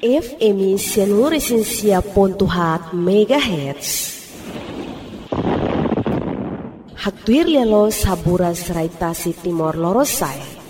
FM Sianuresensia Pontuhat MHz. Haktuir lialo saburas raitasi Timor Lorosai.